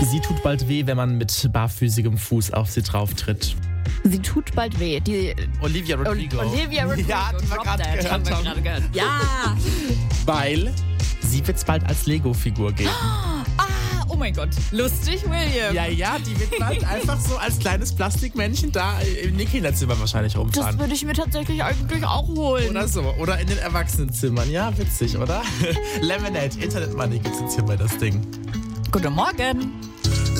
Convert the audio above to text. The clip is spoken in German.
Sie tut bald weh, wenn man mit barfüßigem Fuß auf sie drauf tritt. Sie tut bald weh. Die Olivia Rodrigo. Olivia Rodrigo. Ja, die wir Drop gerade Dead gehört haben wir haben. gerade gehört. Ja. Weil sie wird es bald als Lego-Figur geben. Oh mein Gott. Lustig, William. Ja, die wird bald einfach so als kleines Plastikmännchen da im Kinderzimmer wahrscheinlich Das rumfahren. würde ich mir tatsächlich eigentlich auch holen. Oder so. Oder in den Erwachsenenzimmern. Ja, witzig, oder? Lemonade, Internet Money gibt's jetzt hier bei das Ding. Guten Morgen.